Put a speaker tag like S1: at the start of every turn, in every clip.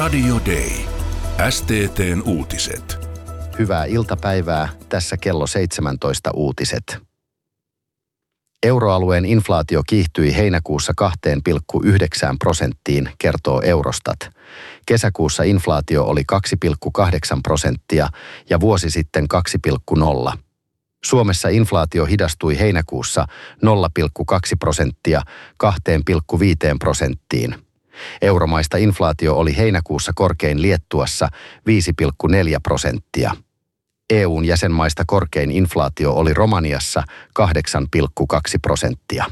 S1: Radio Day. STT:n uutiset.
S2: Hyvää iltapäivää, tässä kello 17 uutiset. Euroalueen inflaatio kiihtyi heinäkuussa 2,9%, kertoo Eurostat. Kesäkuussa inflaatio oli 2,8% ja vuosi sitten 2,0%. Suomessa inflaatio hidastui heinäkuussa 0,2% 2,5%. Euromaista inflaatio oli heinäkuussa korkein Liettuassa 5,4%. EU:n jäsenmaista korkein inflaatio oli Romaniassa 8,2%.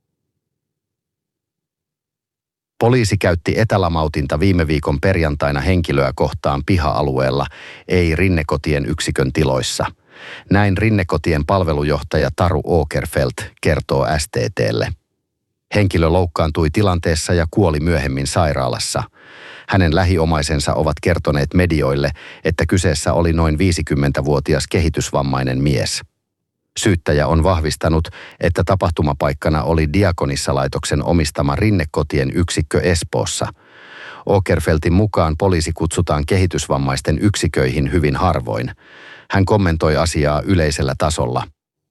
S2: Poliisi käytti etälamautinta viime viikon perjantaina henkilöä kohtaan piha-alueella, ei Rinnekotien yksikön tiloissa. Näin Rinnekotien palvelujohtaja Taru Åkerfeldt kertoo STT:lle. Henkilö loukkaantui tilanteessa ja kuoli myöhemmin sairaalassa. Hänen lähiomaisensa ovat kertoneet medioille, että kyseessä oli noin 50-vuotias kehitysvammainen mies. Syyttäjä on vahvistanut, että tapahtumapaikkana oli Diakonissalaitoksen omistama Rinnekotien yksikkö Espoossa. Åkerfeldtin mukaan poliisi kutsutaan kehitysvammaisten yksiköihin hyvin harvoin. Hän kommentoi asiaa yleisellä tasolla.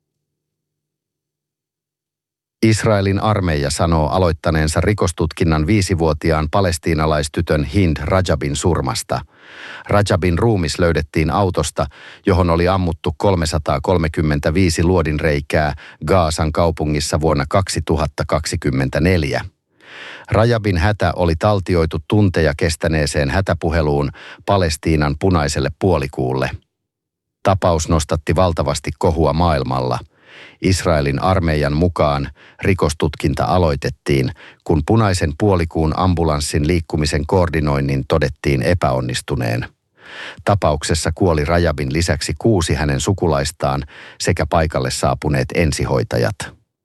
S2: Israelin armeija sanoo aloittaneensa rikostutkinnan 5-vuotiaan palestiinalaistytön Hind Rajabin surmasta. Rajabin ruumis löydettiin autosta, johon oli ammuttu 335 luodinreikää Gaasan kaupungissa vuonna 2024. Rajabin hätä oli taltioitu tunteja kestäneeseen hätäpuheluun Palestiinan punaiselle puolikuulle. Tapaus nostatti valtavasti kohua maailmalla. Israelin armeijan mukaan rikostutkinta aloitettiin, kun punaisen puolikuun ambulanssin liikkumisen koordinoinnin todettiin epäonnistuneen. Tapauksessa kuoli Rajabin lisäksi 6 hänen sukulaistaan sekä paikalle saapuneet ensihoitajat.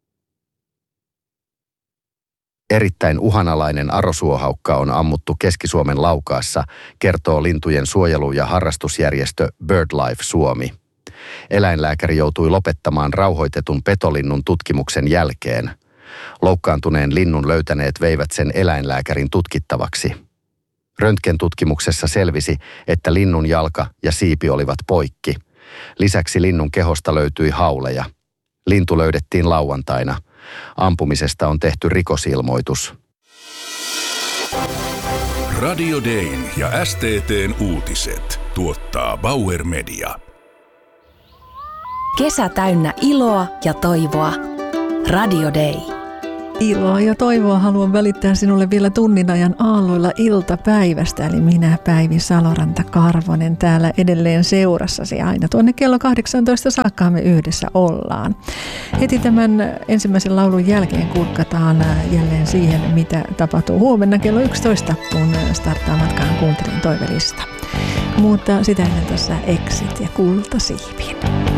S2: Erittäin uhanalainen arosuohaukka on ammuttu Keski-Suomen Laukaassa, kertoo lintujen suojelu- ja harrastusjärjestö BirdLife Suomi. Eläinlääkäri joutui lopettamaan rauhoitetun petolinnun tutkimuksen jälkeen. Loukkaantuneen linnun löytäneet veivät sen eläinlääkärin tutkittavaksi. Röntgentutkimuksessa selvisi, että linnun jalka ja siipi olivat poikki. Lisäksi linnun kehosta löytyi hauleja. Lintu löydettiin lauantaina. Ampumisesta on tehty rikosilmoitus.
S1: Radio Dayn ja STT:n uutiset tuottaa Bauer Media.
S3: Kesä täynnä iloa ja toivoa. Radio Day.
S4: Iloa ja toivoa haluan välittää sinulle vielä tunnin ajan aalloilla iltapäivästä, eli minä Päivi Saloranta-Karvonen täällä edelleen seurassasi aina tuonne kello 18 saakka me yhdessä ollaan. Heti tämän ensimmäisen laulun jälkeen kurkataan jälleen siihen, mitä tapahtuu huomenna kello 11, kun starttaa matkaan kuuntelijan toivelista. Mutta sitä ennen tässä Exit ja Kultasiipiin.